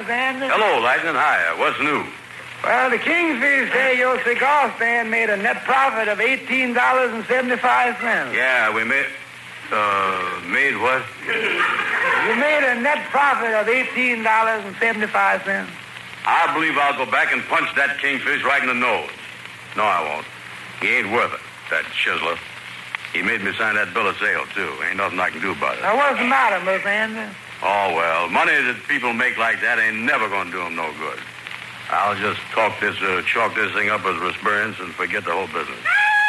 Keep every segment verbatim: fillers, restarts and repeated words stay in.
Andy. Hello, Lightning. Hi. What's new? Well, the Kingfish say your cigar stand made a net profit of eighteen dollars and seventy-five cents. Yeah, we made... Uh, made what? You made a net profit of eighteen dollars and seventy-five cents. I believe I'll go back and punch that Kingfish right in the nose. No, I won't. He ain't worth it, that chiseler. He made me sign that bill of sale, too. Ain't nothing I can do about it. Now, what's the matter, Miss Andy? Oh, well, money that people make like that ain't never going to do them no good. I'll just talk this, uh, chalk this thing up as an experience and forget the whole business.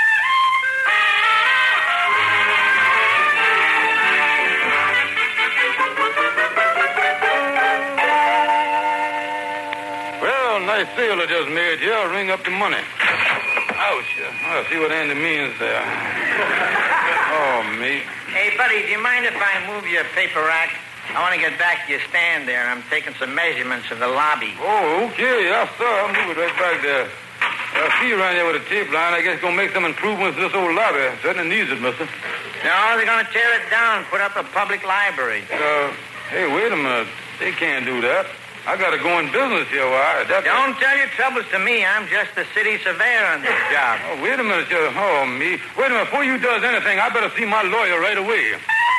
Well, nice sale I just made here. I'll ring up the money. Ouch. I'll see what Andy means there. Oh, me. Hey, buddy, do you mind if I move your paper rack? I want to get back to your stand there. I'm taking some measurements of the lobby. Oh, okay. Yes, sir. I'll move it right back there. I see you around there with a tape line. I guess it's going to make some improvements to this old lobby. Certainly needs it, mister. No, they're going to tear it down, put up a public library. Uh, hey, wait a minute. They can't do that. I got to go in business here. Why? That's Don't tell your troubles to me. I'm just the city surveyor on this job. Oh, wait a minute. You... Oh, me. Wait a minute. Before you does anything, I better see my lawyer right away.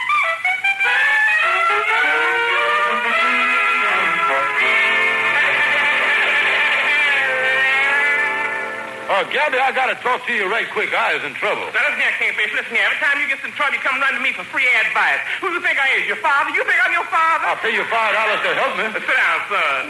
Oh, Gabby, I got to talk to you right quick. I is in trouble. Now, listen here, Kingfish. Listen here. Every time you get in trouble, you come running to me for free advice. Who do you think I is? Your father? You think I'm your father? I'll pay you five dollars to help me. Sit down, son.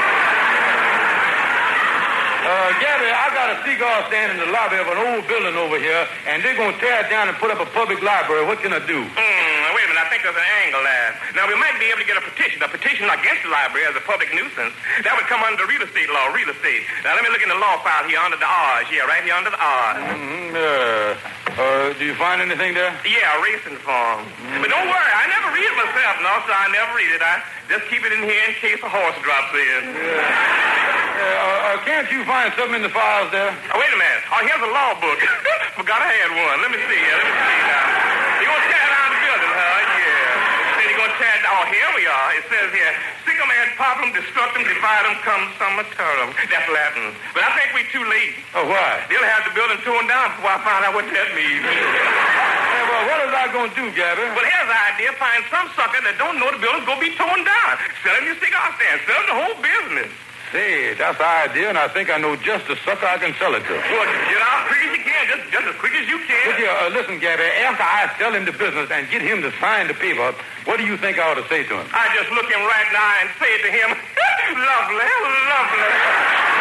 Uh, Gabby, I got a cigar stand in the lobby of an old building over here, and they're going to tear it down and put up a public library. What can I do? Hmm, wait a minute. I think there's an angle there. Now, we might be able to get a petition, a petition against the library as a public nuisance. That would come under real estate law, real estate. Now, let me look in the law file here under the R's. Yeah, right here under the R's. Mm-hmm. Uh, uh, do you find anything there? Yeah, a racing form. Mm-hmm. But don't worry. I never read it myself, no, so I never read it. I just keep it in here in case a horse drops in. Yeah. Uh, uh, can't you find something in the files there? Oh, wait a minute. Oh, here's a law book. Forgot I had one. Let me see here. Let me see now. You going to tear down the building, huh? Yeah. Then you're going to tear down. Oh, here we are. It says here, sic 'em ad populum, destruct 'em, divide 'em, cum summaterum. That's Latin. But I think we're too late. Oh, why? They'll have the building torn down before I find out what that means. Hey, well, what is I going to do, Gabby? Well, here's the idea. Find some sucker that don't know the building's going to be torn down. Sell him your cigar stand. Sell him the whole business. Say, that's the idea, and I think I know just the sucker I can sell it to. Well, get out quick as you can, just, just as quick as you can. Look here, uh, listen, Gabby, after I sell him the business and get him to sign the paper, what do you think I ought to say to him? I just look him right now and say to him, lovely, lovely.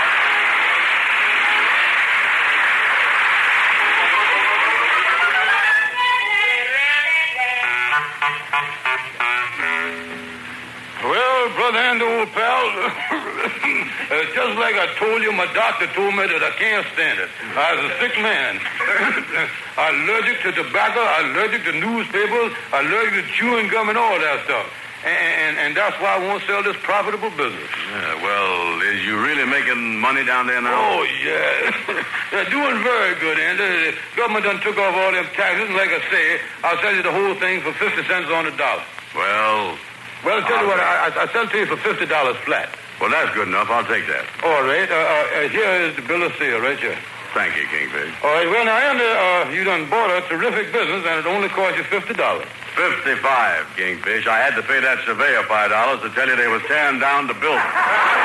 Well, brother and old pal, uh, just like I told you, my doctor told me that I can't stand it. I was a sick man. I'm allergic to tobacco, I'm allergic to newspapers, I'm allergic to chewing gum and all that stuff. And, and, and that's why I won't sell this profitable business. Yeah, well, is you really making money down there now? Oh, yeah. They're doing very good, and the government done took off all them taxes, and like I say, I'll sell you the whole thing for fifty cents on the dollar. Well... Well, I'll tell you what, I, I, I sell to you for fifty dollars flat. Well, that's good enough. I'll take that. All right. Uh, uh, here is the bill of sale right here. Thank you, Kingfish. All right. Well, now, Andy, uh, you done bought a terrific business, and it only cost you fifty dollars. Fifty-five, Kingfish. I had to pay that surveyor five dollars to tell you they was tearing down the building.